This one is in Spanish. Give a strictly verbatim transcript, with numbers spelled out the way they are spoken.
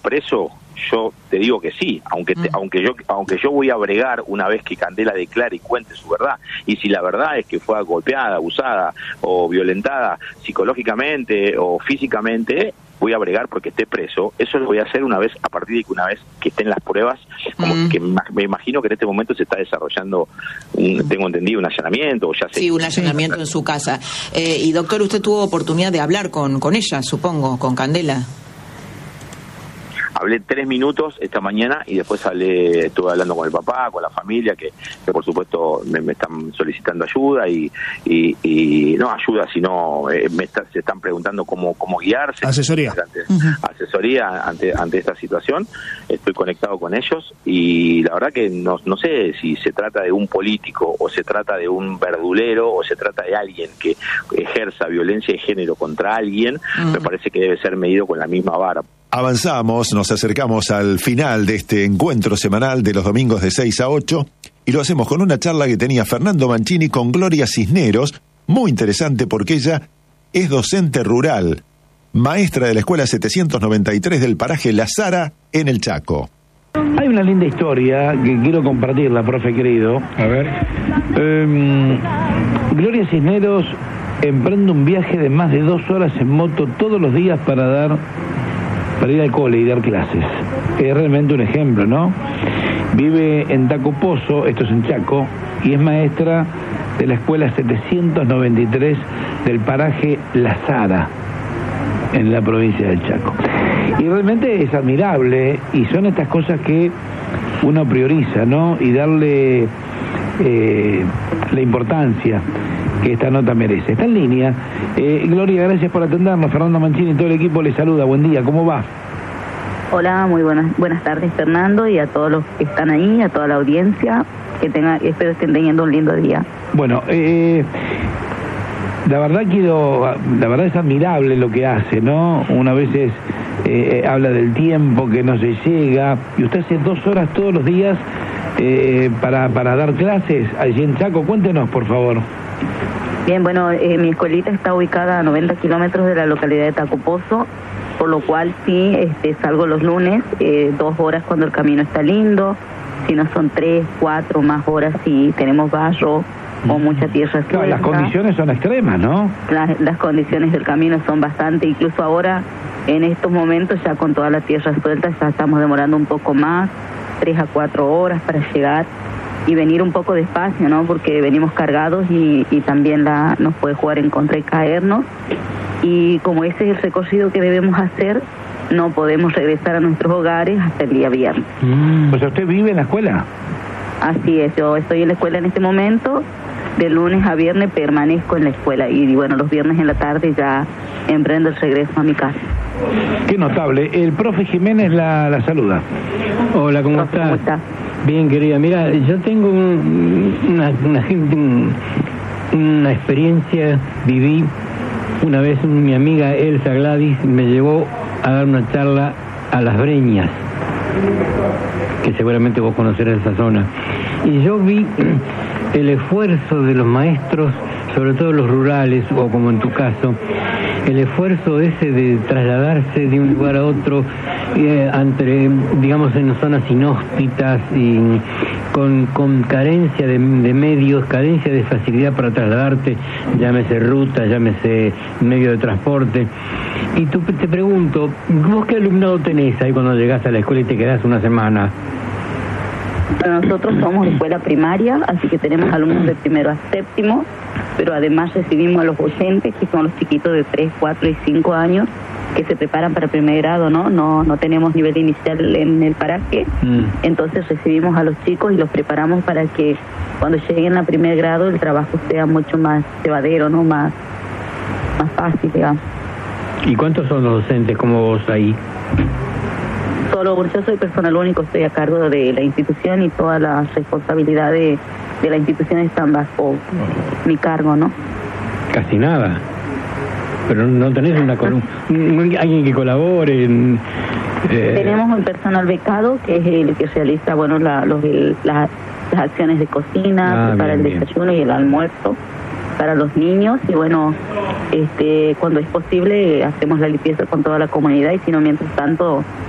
preso, yo te digo que sí, aunque te, mm. aunque yo aunque yo voy a bregar una vez que Candela declare y cuente su verdad. Y si la verdad es que fue golpeada, abusada o violentada psicológicamente o físicamente, voy a bregar porque esté preso. Eso lo voy a hacer una vez, a partir de que una vez que estén las pruebas, como mm. que me imagino que en este momento se está desarrollando, un, tengo entendido, un allanamiento, o ya sé. Sí, un allanamiento sí. en su casa. Eh, y doctor, usted tuvo oportunidad de hablar con, con ella, supongo, con Candela. Hablé tres minutos esta mañana y después hablé, estuve hablando con el papá, con la familia, que, que por supuesto me, me están solicitando ayuda y, y, y no ayuda, sino eh, me está, se están preguntando cómo cómo guiarse. Asesoría. Ante, uh-huh. Asesoría ante ante esta situación. Estoy conectado con ellos y la verdad que no, no sé si se trata de un político o se trata de un verdulero o se trata de alguien que ejerza violencia de género contra alguien. Uh-huh. Me parece que debe ser medido con la misma vara. Avanzamos, nos acercamos al final de este encuentro semanal de los domingos de seis a ocho y lo hacemos con una charla que tenía Fernando Mancini con Gloria Cisneros, muy interesante porque ella es docente rural, maestra de la escuela setecientos noventa y tres del paraje La Sara en el Chaco. Hay una linda historia que quiero compartirla, profe querido. A ver. Eh, Gloria Cisneros emprende un viaje de más de dos horas en moto todos los días para dar... para ir al cole y dar clases. Es realmente un ejemplo, ¿no? Vive en Tacopozo, esto es en Chaco, y es maestra de la escuela setecientos noventa y tres del paraje La Sara, en la provincia del Chaco. Y realmente es admirable, y son estas cosas que uno prioriza, ¿no? Y darle eh, la importancia que esta nota merece. Está en línea. Eh, Gloria, gracias por atendernos. Fernando Mancini y todo el equipo les saluda. Buen día, ¿cómo va? Hola, muy buenas buenas tardes, Fernando, y a todos los que están ahí, a toda la audiencia, que tenga, espero estén teniendo un lindo día. Bueno, eh, la verdad quiero, la verdad es admirable lo que hace, ¿no? Una vez es, eh, habla del tiempo que no se llega, y usted hace dos horas todos los días eh, para, para dar clases allí en Chaco. Cuéntenos, por favor. Bien, bueno, eh, mi escuelita está ubicada a noventa kilómetros de la localidad de Tacopozo, por lo cual sí, este, salgo los lunes, eh, dos horas cuando el camino está lindo, si no son tres, cuatro más horas si tenemos barro o mucha tierra suelta. Claro, las condiciones son extremas, ¿no? Las, las condiciones del camino son bastante, incluso ahora, en estos momentos, ya con toda la tierra suelta, ya estamos demorando un poco más, tres a cuatro horas para llegar. Y venir un poco despacio, ¿no? Porque venimos cargados y, y también la, nos puede jugar en contra y caernos. Y como ese es el recorrido que debemos hacer, no podemos regresar a nuestros hogares hasta el día viernes. Mm. O sea, ¿usted vive en la escuela? Así es, yo estoy en la escuela en este momento. De lunes a viernes permanezco en la escuela. Y bueno, los viernes en la tarde ya emprendo el regreso a mi casa. Qué notable. El profe Jiménez la, la saluda. Hola, ¿cómo Profe, estás? ¿cómo está? Bien, querida. Mira, yo tengo un, una, una, una experiencia, viví una vez, mi amiga Elsa Gladys me llevó a dar una charla a Las Breñas, que seguramente vos conocerás esa zona. Y yo vi el esfuerzo de los maestros, sobre todo los rurales, o como en tu caso, el esfuerzo ese de trasladarse de un lugar a otro, eh, entre, digamos, en zonas inhóspitas y con, con carencia de, de medios, carencia de facilidad para trasladarte, llámese ruta, llámese medio de transporte. Y tú, te pregunto, ¿vos qué alumnado tenés ahí cuando llegás a la escuela y te quedás una semana? Nosotros somos escuela primaria, así que tenemos alumnos de primero a séptimo, pero además recibimos a los docentes, que son los chiquitos de tres, cuatro y cinco años, que se preparan para primer grado, ¿no? No no tenemos nivel inicial en el paraje, mm. Entonces recibimos a los chicos y los preparamos para que cuando lleguen a primer grado el trabajo sea mucho más llevadero, ¿no? Más, más fácil, digamos. ¿Y cuántos son los docentes como vos ahí? Solo, yo soy personal único, estoy a cargo de la institución y toda la responsabilidad de, de la institución están bajo mi cargo, ¿no? Casi nada. Pero no tenés una con un, alguien que colabore. En, eh... Tenemos un personal becado que es el que realiza, bueno, la, los, el, la, las acciones de cocina, ah, para el bien, desayuno bien. Y el almuerzo para los niños, y bueno, este cuando es posible hacemos la limpieza con toda la comunidad, y si no, mientras tanto